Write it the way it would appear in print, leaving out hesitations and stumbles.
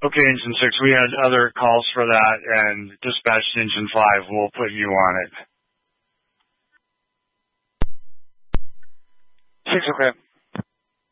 Okay, Engine 6, we had other calls for that, and dispatched Engine 5 will put you on it. 6, okay.